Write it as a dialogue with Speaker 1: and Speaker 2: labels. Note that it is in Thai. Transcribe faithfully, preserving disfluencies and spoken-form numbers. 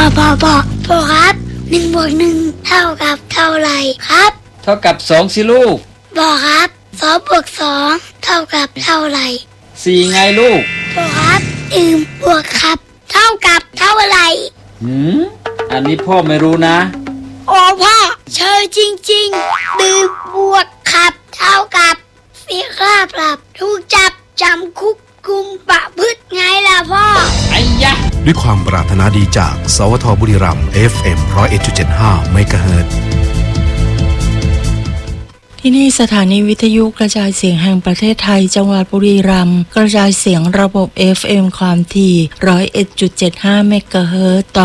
Speaker 1: พ่อพ่อพ่อครับหนึ่งบวกหนึ่งเท่ากับเท่าไหร่ครับ
Speaker 2: เท่ากับสองสิลูก
Speaker 1: พ่อครับสองบวกสองเท่ากับเท่าไหร่
Speaker 2: สี่ไงลูก
Speaker 1: พ่อครับหนึ่งบวกครับเท่ากับเท่าไหร่
Speaker 2: หืมอันนี้พ่อไม่รู้นะ
Speaker 1: โอ้พ่อเชยจริงๆดื่มบวกขับเท่ากับสีคราบหลับถูกจับจำคุกกุมประพฤติไงล่ะพ่อ
Speaker 2: ไอ้ยะ
Speaker 3: ด้วยความปรารถนาดีจากสวทบุรีรัมย์ เอฟ เอ็ม หนึ่งศูนย์เอ็ดจุดเจ็ดห้า เมกะเฮิรตซ์
Speaker 4: ที่นี่สถานีวิทยุกระจายเสียงแห่งประเทศไทยจังหวัดบุรีรัมย์กระจายเสียงระบบ เอฟ เอ็ม ความถี่ หนึ่งศูนย์เอ็ดจุดเจ็ดห้า เมกะเฮิรตซ์